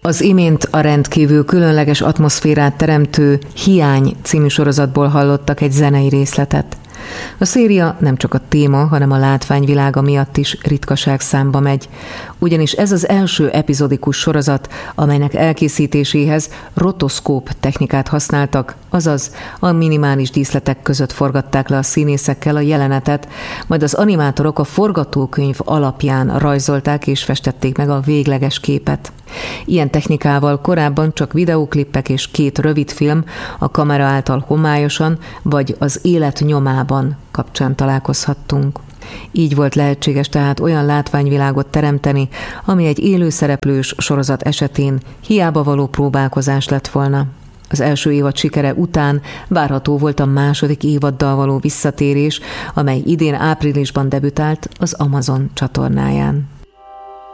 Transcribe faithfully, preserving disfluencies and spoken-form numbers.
Az imént a rendkívül különleges atmoszférát teremtő Hiány című sorozatból hallottak egy zenei részletet. A széria nem csak a téma, hanem a látványvilága miatt is ritkaság számba megy, ugyanis ez az első epizodikus sorozat, amelynek elkészítéséhez rotoszkóp technikát használtak, azaz a minimális díszletek között forgatták le a színészekkel a jelenetet, majd az animátorok a forgatókönyv alapján rajzolták és festették meg a végleges képet. Ilyen technikával korábban csak videóklippek és két rövidfilm a kamera által homályosan vagy az élet nyomában kapcsán találkozhattunk. Így volt lehetséges tehát olyan látványvilágot teremteni, ami egy élőszereplős sorozat esetén hiába való próbálkozás lett volna. Az első évad sikere után várható volt a második évaddal való visszatérés, amely idén áprilisban debütált az Amazon csatornáján.